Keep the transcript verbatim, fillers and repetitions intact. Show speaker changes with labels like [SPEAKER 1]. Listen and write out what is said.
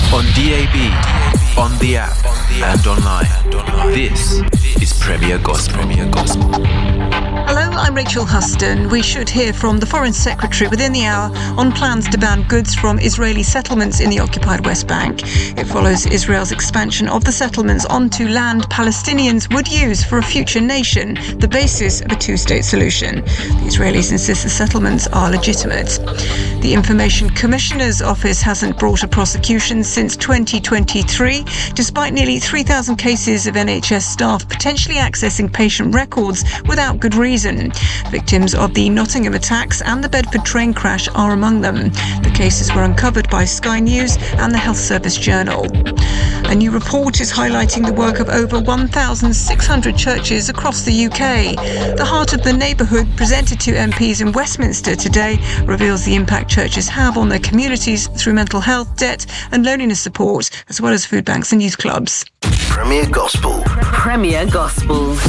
[SPEAKER 1] On D A B, on the app, and online. This is Premier Gospel. Premier Gospel.
[SPEAKER 2] Hello, I'm Rachel Huston. We should hear from the Foreign Secretary within the hour on plans to ban goods from Israeli settlements in the occupied West Bank. It follows Israel's expansion of the settlements onto land Palestinians would use for a future nation, the basis of a two-state solution. The Israelis insist the settlements are legitimate. The Information Commissioner's Office hasn't brought a prosecution since twenty twenty-three, despite nearly three thousand cases of N H S staff potentially accessing patient records without good reason. Victims of the Nottingham attacks and the Bedford train crash are among them. The cases were uncovered by Sky News and the Health Service Journal. A new report is highlighting the work of over one thousand six hundred churches across the U K. The Heart of the Neighbourhood, presented to M Ps in Westminster today, reveals the impact churches have on their communities through mental health, debt and loneliness support, as well as food banks and youth clubs.
[SPEAKER 3] Premier Gospel.
[SPEAKER 4] Premier Gospel.